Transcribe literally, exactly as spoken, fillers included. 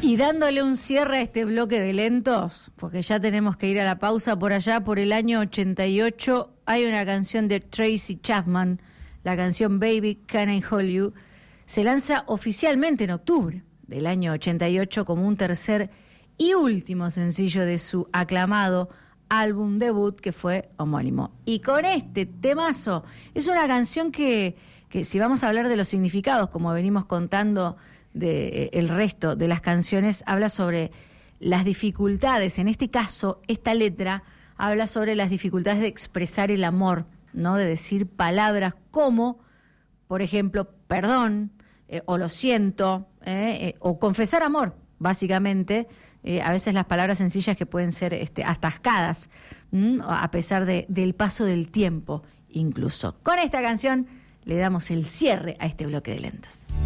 Y dándole un cierre a este bloque de lentos, porque ya tenemos que ir a la pausa, por allá, por el año ochenta y ocho, hay una canción de Tracy Chapman, la canción Baby Can I Hold You, se lanza oficialmente en octubre del año ochenta y ocho como un tercer y último sencillo de su aclamado álbum debut, que fue homónimo. Y con este temazo, es una canción que, que si vamos a hablar de los significados, como venimos contando de eh, el resto de las canciones, habla sobre las dificultades. En este caso, esta letra habla sobre las dificultades de expresar el amor, ¿no? De decir palabras como, por ejemplo, perdón, eh, o lo siento, eh, eh, o confesar amor, básicamente. Eh, a veces las palabras sencillas que pueden ser este, atascadas, ¿m? a pesar de, del paso del tiempo, incluso. Con esta canción le damos el cierre a este bloque de lentos.